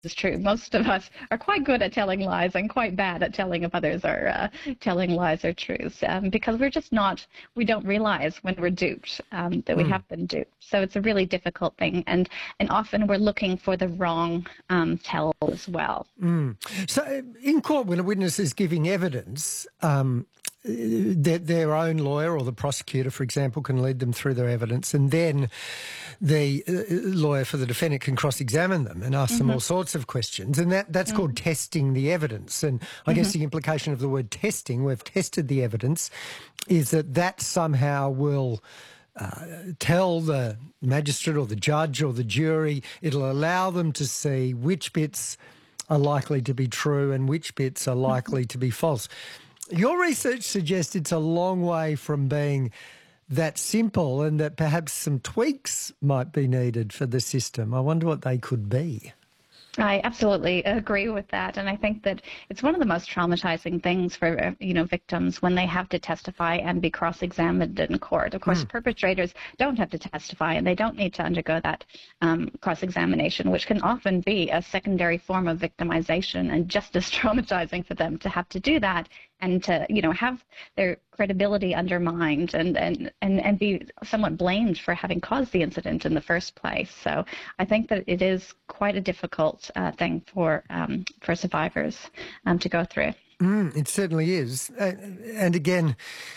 is true. Most of us are quite good at telling lies and quite bad at telling if others are telling lies or truths, because we don't realize when we're duped, that we have been duped. So it's a really difficult thing, and often we're looking for the wrong tell as well. So in court, when a witness is giving evidence, their own lawyer or the prosecutor, for example, can lead them through their evidence, and then the lawyer for the defendant can cross-examine them and ask them all sorts of questions, and that's called testing the evidence. And I guess the implication of the word testing, we've tested the evidence, is that somehow will tell the magistrate or the judge or the jury, it'll allow them to see which bits are likely to be true and which bits are likely to be false. Your research suggests it's a long way from being that simple, and that perhaps some tweaks might be needed for the system. I wonder what they could be. I absolutely agree with that, and I think that it's one of the most traumatizing things for victims when they have to testify and be cross-examined in court. Of course, perpetrators don't have to testify, and they don't need to undergo that cross-examination, which can often be a secondary form of victimization, and just as traumatizing for them to have to do that and to have their credibility undermined and be somewhat blamed for having caused the incident in the first place. So I think that it is quite a difficult thing for survivors to go through. It certainly is. And again,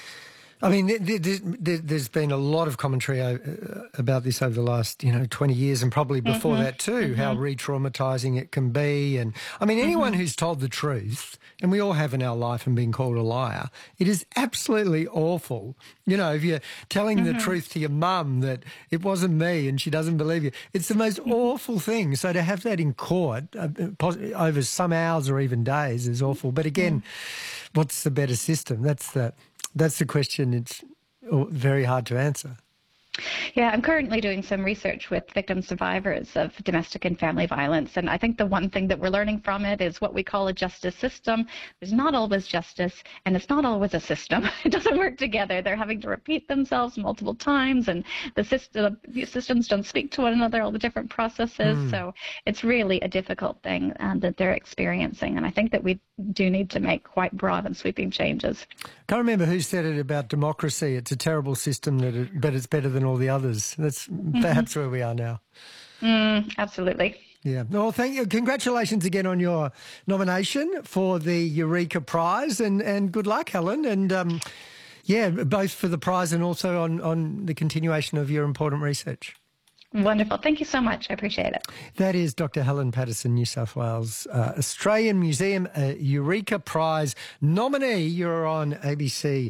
I mean, there's been a lot of commentary about this over the last, 20 years, and probably before that too, how re-traumatising it can be. And I mean, anyone who's told the truth, and we all have in our life and been called a liar, it is absolutely awful. If you're telling the truth to your mum that it wasn't me and she doesn't believe you, it's the most awful thing. So to have that in court over some hours or even days is awful. But again, what's the better system? That's the question. It's very hard to answer. Yeah, I'm currently doing some research with victim survivors of domestic and family violence, and I think the one thing that we're learning from it is what we call a justice system. There's not always justice, and it's not always a system. It doesn't work together. They're having to repeat themselves multiple times, and the systems don't speak to one another, all the different processes. So it's really a difficult thing that they're experiencing, and I think that we do need to make quite broad and sweeping changes. Can't remember who said it about democracy. It's a terrible system, but it's better than all the others. That's perhaps where we are now. Absolutely. Yeah. Well, thank you. Congratulations again on your nomination for the Eureka Prize, and good luck, Helen. And both for the prize and also on the continuation of your important research. Wonderful. Thank you so much. I appreciate it. That is Dr. Helen Patterson, New South Wales Australian Museum Eureka Prize nominee. You're on ABC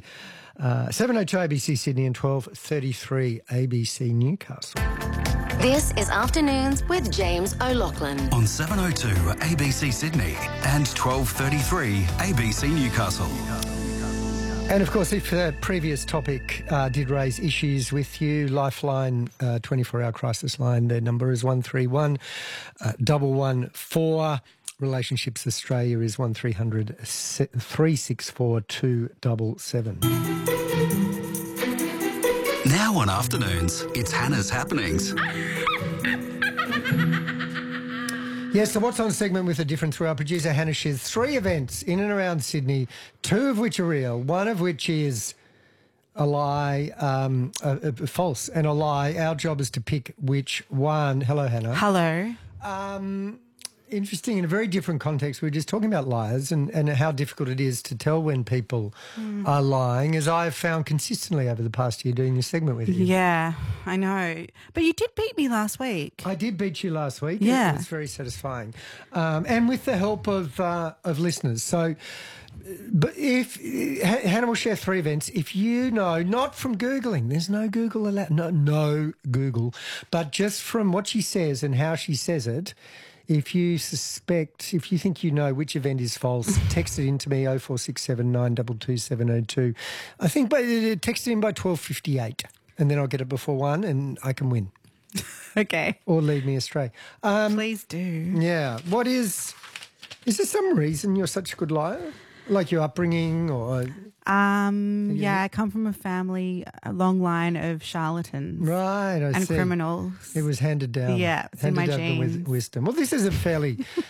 702 ABC Sydney and 1233 ABC Newcastle. This is Afternoons with James O'Loughlin on 702 ABC Sydney and 1233 ABC Newcastle. And, of course, if the previous topic did raise issues with you, Lifeline 24-hour crisis line, their number is 131 114. Relationships Australia is 1300 364 277. Now on Afternoons, it's Hannah's Happenings. Yes, the What's On segment with a difference, where our producer Hannah shares 3 events in and around Sydney, 2 of which are real, 1 of which is a lie, false and a lie. Our job is to pick which one. Hello, Hannah. Hello. Interesting, in a very different context. We were just talking about liars and how difficult it is to tell when people are lying, as I've found consistently over the past year doing this segment with you. Yeah, I know. But you did beat me last week. I did beat you last week. Yeah. It was very satisfying. And with the help of listeners. So, but if Hannah will share 3 events, if you know, not from Googling, there's no Google allowed, no Google, but just from what she says and how she says it. If you think you know which event is false, text it in to me, 0467 922 702. I think text it in by 12:58, and then I'll get it before 1 and I can win. Okay. Or lead me astray. Please do. Yeah. Is there some reason you're such a good liar? Like your upbringing or... Yeah, I come from a long line of charlatans. Right, I and see. criminals. It was handed down. Yeah, it's in my genes. With wisdom. Well, this is a fairly